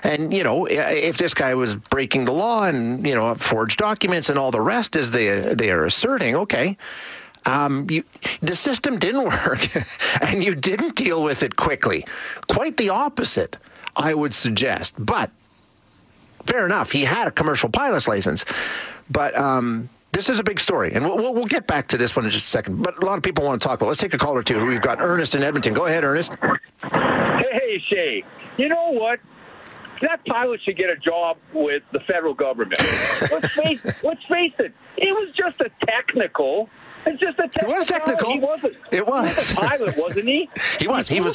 And, if this guy was breaking the law and, forged documents and all the rest as they are asserting, okay. The system didn't work, and you didn't deal with it quickly. Quite the opposite, I would suggest. But fair enough, he had a commercial pilot's license. But this is a big story, and we'll get back to this one in just a second. But a lot of people want to talk about. Let's take a call or two. We've got Ernest in Edmonton. Go ahead, Ernest. Hey, Shay. You know what? That pilot should get a job with the federal government. Let's face it. It was just a technical. It's just a technical. It was technical. He wasn't. It was. He was a pilot, wasn't he? He was. I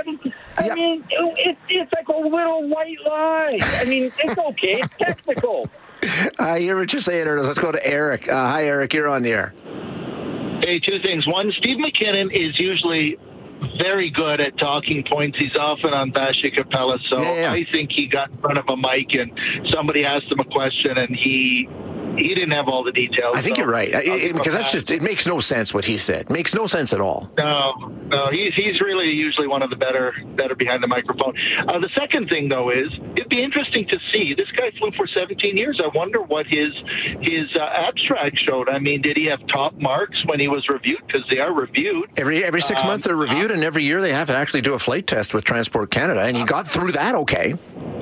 mean, it's like a little white lie. I mean, it's okay. It's technical. I hear what you're saying, Ernest. Let's go to Eric. Hi, Eric. You're on the air. Hey, two things. One, Steve McKinnon is usually very good at talking points. He's often on Bashi Capella, so yeah. I think he got in front of a mic and somebody asked him a question and he didn't have all the details. I think you're right, because it makes no sense what he said. Makes no sense at all. No, he's really usually one of the better behind the microphone. The second thing, though, is it'd be interesting to see. This guy flew for 17 years. I wonder what his abstract showed. I mean, did he have top marks when he was reviewed? Because they are reviewed. Every 6 months they're reviewed, and every year they have to actually do a flight test with Transport Canada, and he got through that okay.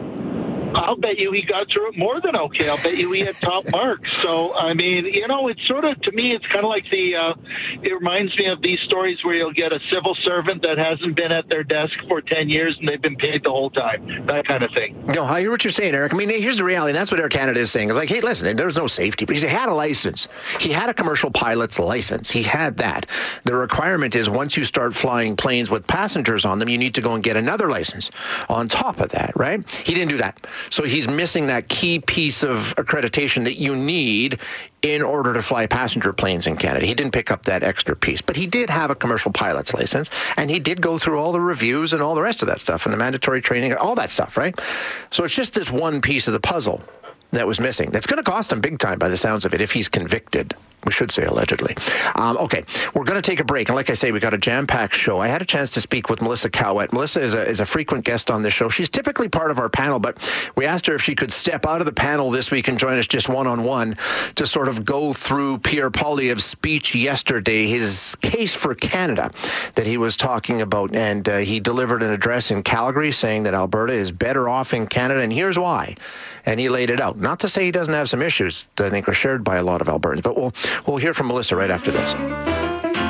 I'll bet you he got through it more than okay. I'll bet you he had top marks. So, I mean, it's sort of, to me, it's kind of like it reminds me of these stories where you'll get a civil servant that hasn't been at their desk for 10 years and they've been paid the whole time. That kind of thing. No, I hear what you're saying, Eric. I mean, here's the reality. That's what Air Canada is saying. It's like, hey, listen, there's no safety. Because he had a license. He had a commercial pilot's license. He had that. The requirement is once you start flying planes with passengers on them, you need to go and get another license on top of that, right? He didn't do that. So he's missing that key piece of accreditation that you need in order to fly passenger planes in Canada. He didn't pick up that extra piece, but he did have a commercial pilot's license, and he did go through all the reviews and all the rest of that stuff, and the mandatory training, all that stuff, right? So it's just this one piece of the puzzle that was missing. That's going to cost him big time by the sounds of it if he's convicted. We should say allegedly. Okay, we're going to take a break. And like I say, we got a jam-packed show. I had a chance to speak with Melissa Cowett. Melissa is a frequent guest on this show. She's typically part of our panel, but we asked her if she could step out of the panel this week and join us just one-on-one to sort of go through Pierre Poilievre's speech yesterday, his case for Canada that he was talking about. And he delivered an address in Calgary saying that Alberta is better off in Canada, and here's why. And he laid it out. Not to say he doesn't have some issues that I think are shared by a lot of Albertans, but we'll hear from Melissa right after this.